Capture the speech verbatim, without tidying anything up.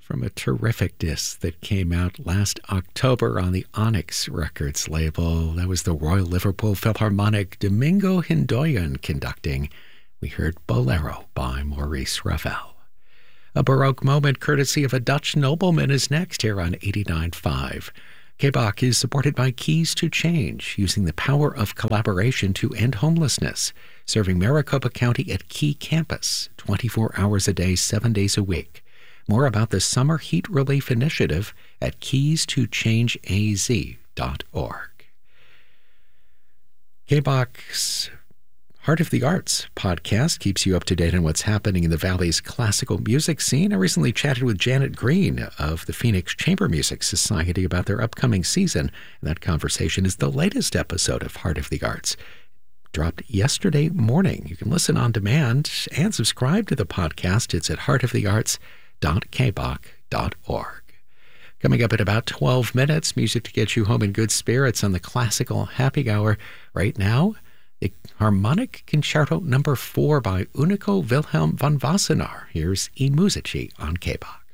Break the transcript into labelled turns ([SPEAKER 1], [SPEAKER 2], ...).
[SPEAKER 1] from a terrific disc that came out last October on the Onyx Records label. That was the Royal Liverpool Philharmonic, Domingo Hindoyan conducting. We heard Bolero by Maurice Ravel. A Baroque moment courtesy of a Dutch nobleman is next here on eighty-nine point five. K B O C is supported by Keys to Change, using the power of collaboration to end homelessness, serving Maricopa County at Key Campus, twenty-four hours a day, seven days a week. More about the Summer Heat Relief Initiative at keys to change a z dot org. K B O C's Heart of the Arts podcast keeps you up to date on what's happening in the Valley's classical music scene. I recently chatted with Janet Green of the Phoenix Chamber Music Society about their upcoming season. And that conversation is the latest episode of Heart of the Arts. Dropped yesterday morning. You can listen on demand and subscribe to the podcast. It's at heart of the arts dot k b o c dot org. Coming up in about twelve minutes, music to get you home in good spirits on the Classical Happy Hour. Right now, the Harmonic Concerto number four by Unico Wilhelm von Wassenaar. Here's I Musici on K B O C.